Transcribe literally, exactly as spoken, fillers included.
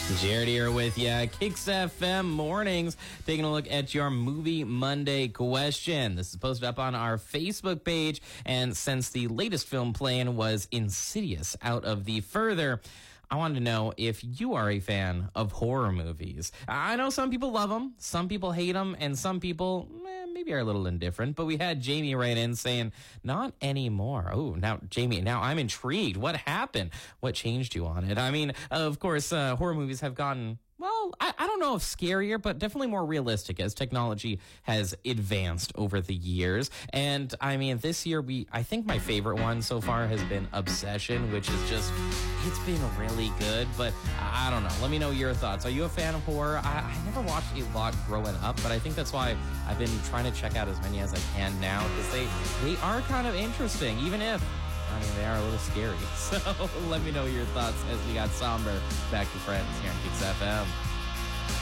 Jared here with ya, Kicks F M Mornings, taking a look at your Movie Monday question. This is posted up on our Facebook page, and since the latest film playing was Insidious Out of the Further, I wanted to know if you are a fan of horror movies. I know some people love them, some people hate them, and some people eh, maybe are a little indifferent. But we had Jamie write in saying, not anymore. Oh, now, Jamie, now I'm intrigued. What happened? What changed you on it? I mean, of course, uh, horror movies have gotten... Well, I, I don't know if scarier, but definitely more realistic as technology has advanced over the years. And I mean, this year, we I think my favorite one so far has been Obsession, which is just, it's been really good. But I don't know. Let me know your thoughts. Are you a fan of horror? I, I never watched a lot growing up, but I think that's why I've been trying to check out as many as I can now, because they, they are kind of interesting, even if I mean, they are a little scary. So let me know your thoughts as we got somber back to friends here on Kicks F M.